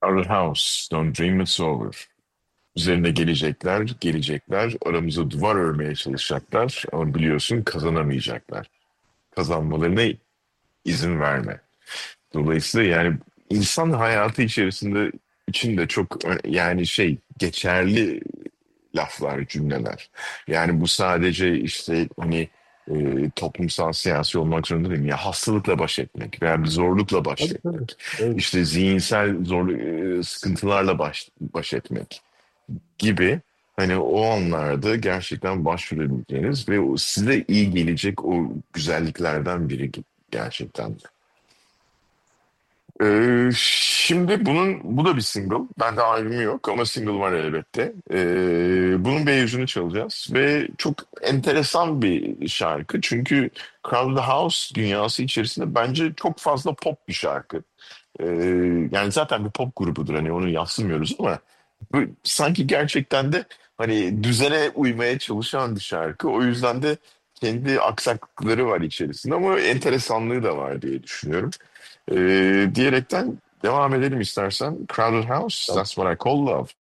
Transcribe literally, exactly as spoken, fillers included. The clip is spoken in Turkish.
Our house, don't dream it's over. Üzerine gelecekler, gelecekler, aramıza duvar örmeye çalışacaklar ama biliyorsun kazanamayacaklar. Kazanmalarına izin verme. Dolayısıyla yani insan hayatı içerisinde için de çok ö- yani şey geçerli laflar, cümleler. Yani bu sadece işte hani e, toplumsal siyasi olmak zorunda değil. Ya hastalıkla baş etmek veya bir zorlukla baş Tabii tabii. etmek. Evet. İşte zihinsel zor e, sıkıntılarla baş, baş etmek gibi hani o anlarda gerçekten başvurabileceğiniz ve o size iyi gelecek o güzelliklerden biri gerçekten. Ee, şimdi bunun bu da bir single. Bende albümü yok ama single var elbette. Ee, bunun bir yüzünü çalacağız ve çok enteresan bir şarkı çünkü Crowded House dünyası içerisinde bence çok fazla pop bir şarkı. Ee, yani zaten bir pop grubudur hani onu yadsımıyoruz ama bu, sanki gerçekten de hani düzene uymaya çalışan bir şarkı. O yüzden de kendi aksaklıkları var içerisinde ama enteresanlığı da var diye düşünüyorum. Ee, diyerekten devam edelim istersen. Crowded House, Tamam. that's what I call love.